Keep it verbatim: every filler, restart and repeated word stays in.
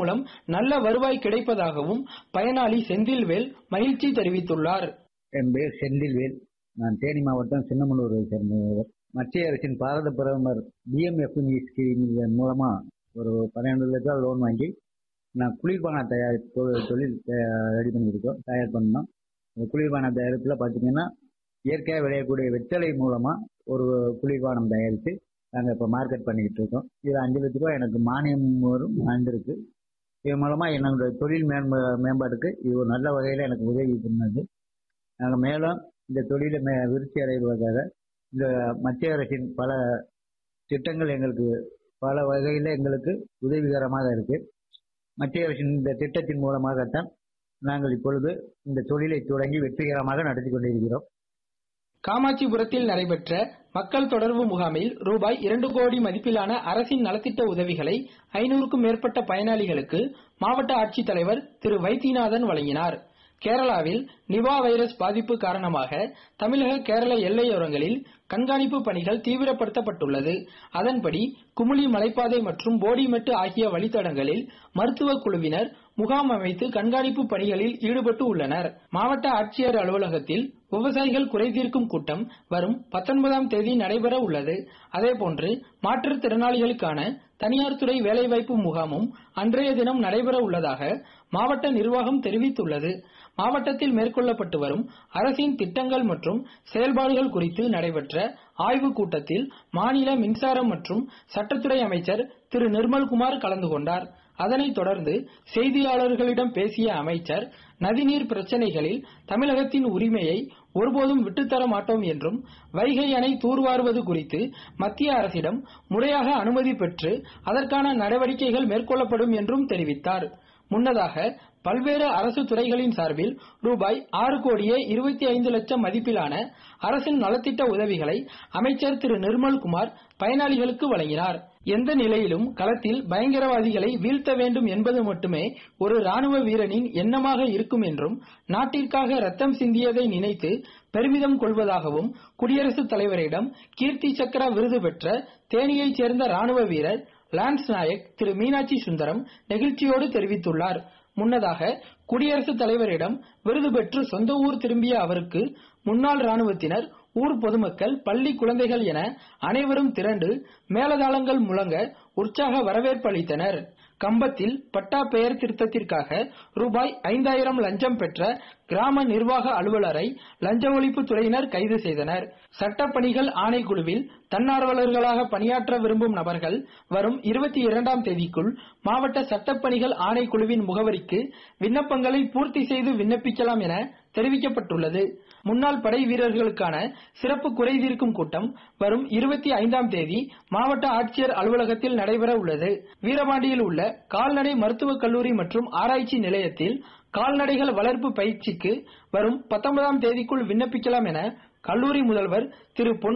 மூலம் நல்ல வருவாய் கிடைப்பதாகவும் பயனாளி செந்தில்வேல் மகிழ்ச்சி தெரிவித்துள்ளார். என் பேர் செந்தில்வேல். நான் தேனி மாவட்டம் சின்னமனூரை சேர்ந்தவர். மத்திய அரசின் பாரத பிரதமர் பிஎம்எஃப்எம்இ ஸ்கீம் மூலமா ஒரு பன்னெண்டு லட்சம் லோன் வாங்கி நான் குளிர்பான தயார் தொழில் ரெடி பண்ணியிருக்கோம், தயார் பண்ணோம். இந்த குளிர்பான தயாரிப்பில் பார்த்தீங்கன்னா இயற்கையாக விளையக்கூடிய வெத்தலை மூலமா ஒரு குளிர்பானம் தயாரித்து நாங்கள் இப்போ மார்க்கெட் பண்ணிக்கிட்டு இருக்கோம். இது அஞ்சு லட்ச ரூபாய் எனக்கு மானியம் வரும் வந்திருக்கு. இது மூலமா என்னுடைய தொழில் மேம்ப மேம்பாட்டுக்கு இது ஒரு நல்ல வகையில் எனக்கு உதவி பண்ணது. நாங்கள் மேலும் இந்த தொழிலை மே விருத்தி அடைவதற்காக இந்த மத்திய அரசின் பல திட்டங்கள் எங்களுக்கு பல வகையில் எங்களுக்கு உதவிகரமாக இருக்கு. மத்திய அரசின் இந்த திட்டத்தின் மூலமாகத்தான் நாங்கள் இப்பொழுது இந்த தொழிலை தொடங்கி வெற்றிகரமாக நடத்தி கொண்டிருக்கிறோம். காமாட்சிபுரத்தில் நடைபெற்ற மக்கள் தொடர்பு முகாமில் ரூபாய் இரண்டு கோடி மதிப்பிலான அரசின் நலத்திட்ட உதவிகளை ஐநூறுக்கும் மேற்பட்ட பயனாளிகளுக்கு மாவட்ட ஆட்சித்தலைவர் திரு வைத்தியநாதன் வழங்கினார். கேரளாவில் நிபா வைரஸ் பாதிப்பு காரணமாக தமிழக கேரள எல்லையோரங்களில் கண்காணிப்பு பணிகள் தீவிரப்படுத்தப்பட்டுள்ளது. அதன்படி குமுளி மலைப்பாதை மற்றும் போடிமெட்டு ஆகிய வழித்தடங்களில் மருத்துவ குழுவினர் முகாம் அமைத்து கண்காணிப்பு பணிகளில் ஈடுபட்டு உள்ளனர். மாவட்ட ஆட்சியர் அலுவலகத்தில் விவசாயிகள் குறைதீர்க்கும் கூட்டம் வரும் பத்தொன்பதாம் தேதி நடைபெற உள்ளது. அதேபோன்று மாற்றுத்திறனாளிகளுக்கான தனியார் துறை வேலைவாய்ப்பு முகாமும் அன்றைய தினம் நடைபெற உள்ளதாக மாவட்ட நிர்வாகம் தெரிவித்துள்ளது. மாவட்டத்தில் மேற்கொள்ளப்பட்டு வரும் அரசின் திட்டங்கள் மற்றும் செயல்பாடுகள் குறித்து நடைபெற்ற ஆய்வுக் கூட்டத்தில் மாநில மின்சாரம் மற்றும் சட்டத்துறை அமைச்சர் திரு நிர்மல்குமார் கலந்து கொண்டார். அதனைத் தொடர்ந்து செய்தியாளர்களிடம் பேசிய அமைச்சர், நதிநீர் பிரச்சினைகளில் தமிழகத்தின் உரிமையை ஒருபோதும் விட்டுத்தர மாட்டோம் என்றும் வைகை அணை தூர்வாருவது குறித்து மத்திய அரசிடம் முறையாக அனுமதி பெற்று அதற்கான நடவடிக்கைகள் மேற்கொள்ளப்படும் என்றும் தெரிவித்தார். முன்னதாக பல்வேறு அரசு துறைகளின் சார்பில் ரூபாய் ஆறு கோடியே இருபத்தி ஐந்து லட்சம் மதிப்பிலான அரசின் நலத்திட்ட உதவிகளை அமைச்சர் திரு நிர்மல்குமார் பயனாளிகளுக்கு வழங்கினார். எந்த நிலையிலும் களத்தில் பயங்கரவாதிகளை வீழ்த்த வேண்டும் என்பது மட்டுமே ஒரு ராணுவ வீரனின் எண்ணமாக இருக்கும் என்றும் நாட்டிற்காக ரத்தம் சிந்தியதை நினைத்து பெருமிதம் கொள்வதாகவும் குடியரசுத் தலைவரிடம் கீர்த்தி சக்கர விருது பெற்ற தேனியைச் சேர்ந்த ராணுவ வீரர் லான்ஸ் நாயக் திரு மீனாட்சி சுந்தரம் நெகிழ்ச்சியோடு தெரிவித்துள்ளார். முன்னதாக குடியரசுத் தலைவரிடம் விருது பெற்று சொந்த ஊர் திரும்பிய அவருக்கு முன்னாள் ராணுவத்தினர், ஊர் பொதுமக்கள், பள்ளி குழந்தைகள் என அனைவரும் திரண்டு மேலதாளங்கள் முழங்க உற்சாக வரவேற்பு அளித்தனர். கம்பத்தில் பட்டா பெயர் திருத்தத்திற்காக ரூபாய் ஐந்தாயிரம் லஞ்சம் பெற்ற கிராம நிர்வாக அலுவலரை லஞ்ச ஒழிப்பு துறையினர் கைது செய்தனர். சட்டப்பணிகள் ஆணைக்குழுவில் தன்னார்வலர்களாக பணியாற்ற விரும்பும் நபர்கள் வரும் இருபத்தி இரண்டாம் தேதிக்குள் மாவட்ட சட்டப்பணிகள் ஆணைக்குழுவின் முகவரிக்கு விண்ணப்பங்களை பூர்த்தி செய்து விண்ணப்பிக்கலாம் என தெரிவிக்கப்பட்டுள்ளது. முன்னாள் படை வீரர்களுக்கான சிறப்பு குறைதீர்க்கும் கூட்டம் வரும் இருபத்தி ஐந்தாம் தேதி மாவட்ட ஆட்சியர் அலுவலகத்தில் நடைபெற உள்ளது. வீரபாண்டியில் உள்ள கால்நடை மருத்துவக் கல்லூரி மற்றும் ஆராய்ச்சி நிலையத்தில் கால்நடைகள் வளர்ப்பு பயிற்சிக்கு வரும் பத்தொன்பதாம் தேதிக்குள் விண்ணப்பிக்கலாம் என கல்லூரி முதல்வர் திரு